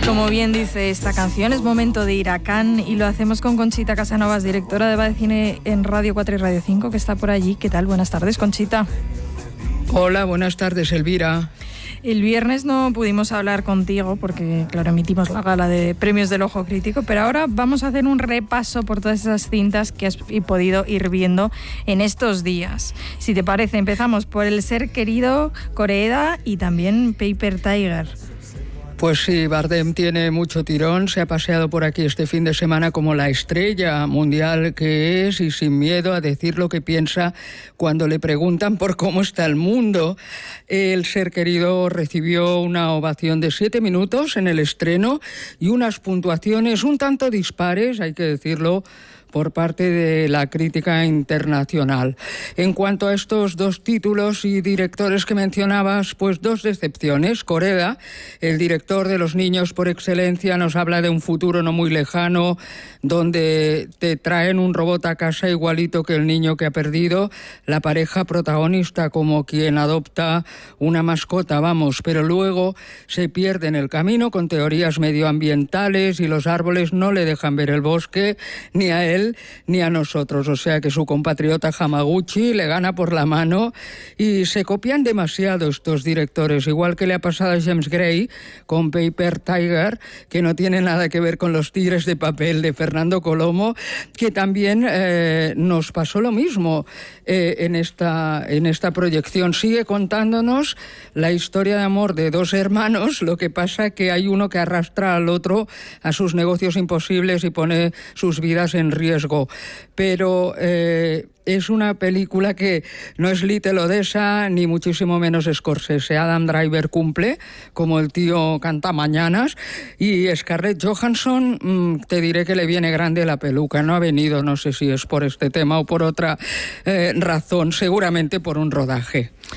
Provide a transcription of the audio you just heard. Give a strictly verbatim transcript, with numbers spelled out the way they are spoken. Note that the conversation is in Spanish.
Como bien dice esta canción, es momento de ir a Cannes y lo hacemos con Conchita Casanovas, directora de Va de Cine en Radio cuatro y Radio cinco, que está por allí. ¿Qué tal? Buenas tardes, Conchita. Hola, buenas tardes, Elvira. El viernes no pudimos hablar contigo porque, claro, emitimos la gala de premios del Ojo Crítico, pero ahora vamos a hacer un repaso por todas esas cintas que has podido ir viendo en estos días. Si te parece, empezamos por El ser querido, Koreeda, y también Paper Tiger. Pues sí, Bardem tiene mucho tirón, se ha paseado por aquí este fin de semana como la estrella mundial que es y sin miedo a decir lo que piensa cuando le preguntan por cómo está el mundo. El ser querido recibió una ovación de siete minutos en el estreno y unas puntuaciones un tanto dispares, hay que decirlo, por parte de la crítica internacional. En cuanto a estos dos títulos y directores que mencionabas, pues dos decepciones. Koreeda, el director de Los niños por excelencia, nos habla de un futuro no muy lejano donde te traen un robot a casa igualito que el niño que ha perdido, la pareja protagonista como quien adopta una mascota, vamos, pero luego se pierde en el camino con teorías medioambientales y los árboles no le dejan ver el bosque ni a él ni a nosotros, o sea que su compatriota Hamaguchi le gana por la mano y se copian demasiado estos directores, igual que le ha pasado a James Gray con Paper Tiger, que no tiene nada que ver con Los tigres de papel de Fernando Colomo, que también eh, nos pasó lo mismo eh, en esta, en esta proyección. Sigue contándonos la historia de amor de dos hermanos, lo que pasa que hay uno que arrastra al otro a sus negocios imposibles y pone sus vidas en riesgo. Pero eh, es una película que no es Little Odessa ni muchísimo menos Scorsese. Adam Driver cumple como el tío cantamañanas y Scarlett Johansson, mmm, te diré que le viene grande la peluca. No ha venido, no sé si es por este tema o por otra eh, razón, seguramente por un rodaje.